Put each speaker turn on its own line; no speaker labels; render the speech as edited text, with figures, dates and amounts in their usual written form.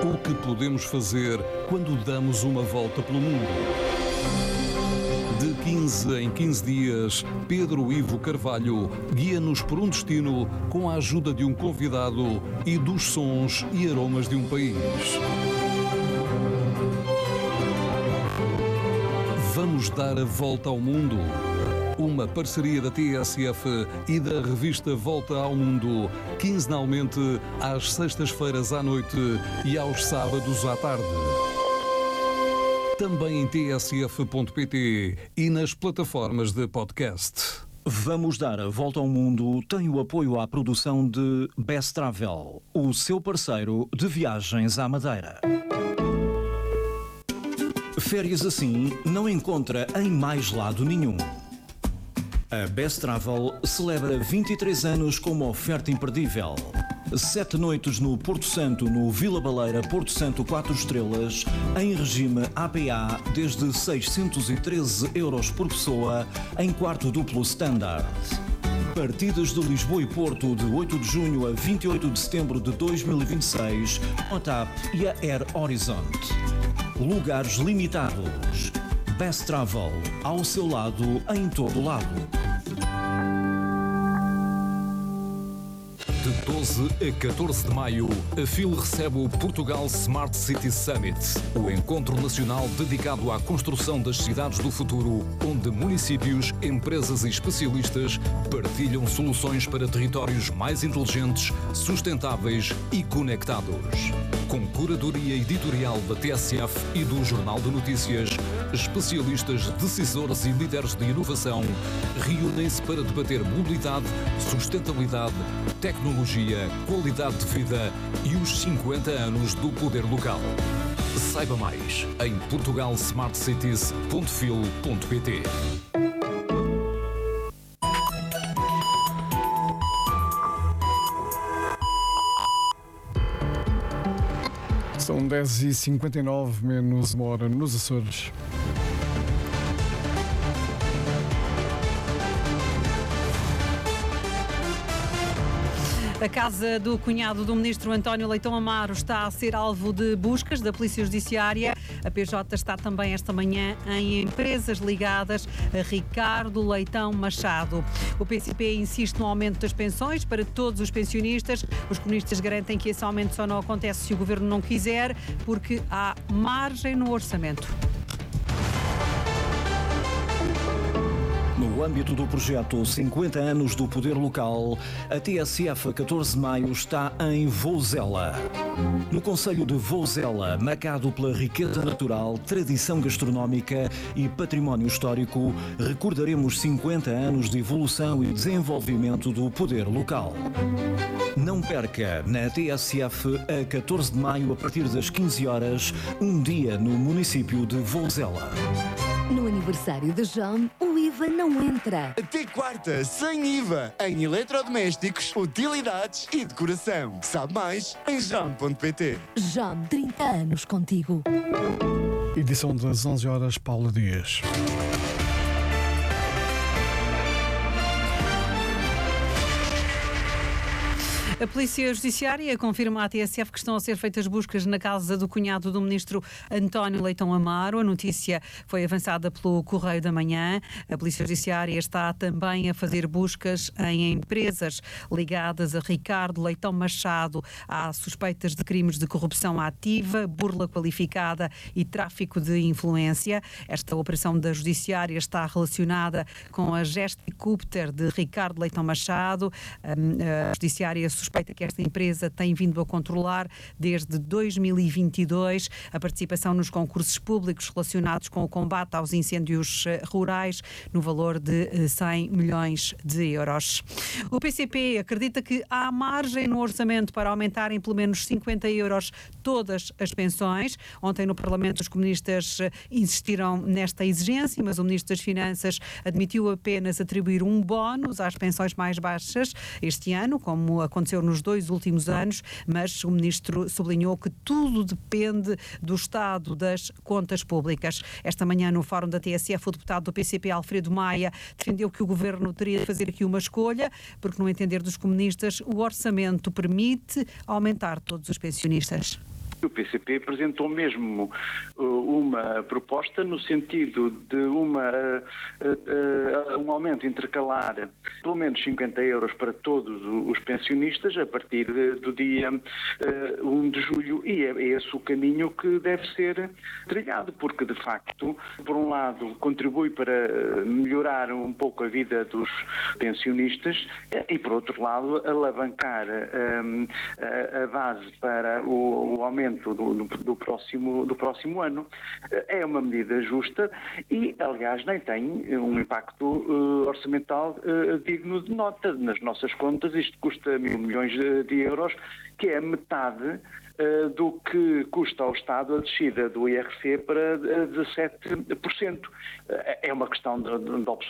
O que podemos fazer quando damos uma volta pelo mundo? De 15 em 15 dias, Pedro Ivo Carvalho guia-nos por um destino com a ajuda de um convidado e dos sons e aromas de um país. Vamos dar a volta ao mundo. Uma parceria da TSF e da revista Volta ao Mundo, quinzenalmente às sextas-feiras à noite e aos sábados à tarde. Também em tsf.pt e nas plataformas de podcast.
Vamos dar a volta ao mundo tem o apoio à produção de Best Travel, o seu parceiro de viagens à Madeira. Férias assim não encontra em mais lado nenhum. A Best Travel celebra 23 anos com uma oferta imperdível. 7 noites no Porto Santo, no Vila Baleira, Porto Santo 4 estrelas, em regime APA, desde 613 € por pessoa, em quarto duplo standard. Partidas de Lisboa e Porto de 8 de junho a 28 de setembro de 2026, a TAP e a Air Horizonte. Lugares limitados. Best Travel, ao seu lado, em todo lado.
De 12 a 14 de maio, a FIL recebe o Portugal Smart City Summit, o encontro nacional dedicado à construção das cidades do futuro, onde municípios, empresas e especialistas partilham soluções para territórios mais inteligentes, sustentáveis e conectados. Com curadoria editorial da TSF e do Jornal de Notícias, especialistas, decisores e líderes de inovação reúnem-se para debater mobilidade, sustentabilidade, tecnologia, qualidade de vida e os 50 anos do poder local. Saiba mais em portugalsmartcities.fil.pt.
São 10h59, menos uma hora nos Açores.
A casa do cunhado do ministro António Leitão Amaro está a ser alvo de buscas da Polícia Judiciária. A PJ está também esta manhã em empresas ligadas a Ricardo Leitão Machado. O PCP insiste no aumento das pensões para todos os pensionistas. Os comunistas garantem que esse aumento só não acontece se o governo não quiser, porque há margem no orçamento.
No âmbito do projeto 50 anos do poder local, a TSF 14 de maio está em Vouzela. No concelho de Vouzela, marcado pela riqueza natural, tradição gastronómica e património histórico, recordaremos 50 anos de evolução e desenvolvimento do poder local. Não perca, na TSF, a 14 de maio, a partir das 15 horas, um dia no município de Vouzela.
No aniversário de João, o IVA não entra.
Até quarta, sem IVA, em eletrodomésticos, utilidades e decoração. Sabe mais em joão.pt.
João, 30 anos contigo.
Edição das 11 horas, Paula Dias.
A Polícia Judiciária confirma à TSF que estão a ser feitas buscas na casa do cunhado do ministro António Leitão Amaro. A notícia foi avançada pelo Correio da Manhã. A Polícia Judiciária está também a fazer buscas em empresas ligadas a Ricardo Leitão Machado. Há suspeitas de crimes de corrupção ativa, burla qualificada e tráfico de influência. Esta operação da Judiciária está relacionada com a Gesticopter de Ricardo Leitão Machado. A Judiciária suspeita que esta empresa tem vindo a controlar desde 2022 a participação nos concursos públicos relacionados com o combate aos incêndios rurais no valor de 100 milhões de euros. O PCP acredita que há margem no orçamento para aumentar em pelo menos 50 euros todas as pensões. Ontem no Parlamento os comunistas insistiram nesta exigência, mas o Ministro das Finanças admitiu apenas atribuir um bónus às pensões mais baixas este ano, como aconteceu nos 2 últimos anos, mas o Ministro sublinhou que tudo depende do estado das contas públicas. Esta manhã, no Fórum da TSF, o deputado do PCP, Alfredo Maia, defendeu que o Governo teria de fazer aqui uma escolha, porque, no entender dos comunistas, o orçamento permite aumentar todos os pensionistas.
O PCP apresentou mesmo uma proposta no sentido de um aumento intercalar pelo menos 50 euros para todos os pensionistas a partir do dia 1 de julho, e é esse o caminho que deve ser trilhado, porque de facto, por um lado, contribui para melhorar um pouco a vida dos pensionistas e, por outro lado, alavancar a base para o aumento do próximo ano. É uma medida justa e, aliás, nem tem um impacto orçamental digno de nota. Nas nossas contas, isto custa 1.000 milhões de euros, que é metade do que custa ao Estado a descida do IRC para 17%. É uma questão de opção